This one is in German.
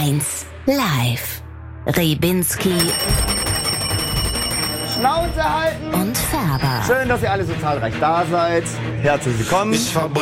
1 live. Rybinski Schnauze halten und Färber. Schön, dass ihr alle so zahlreich da seid. Herzlich willkommen.